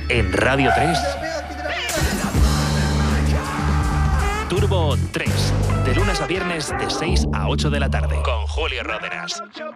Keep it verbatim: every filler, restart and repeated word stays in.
En Radio tres, Turbo tres, de lunes a viernes de seis a ocho de la tarde, con Julio Roderas.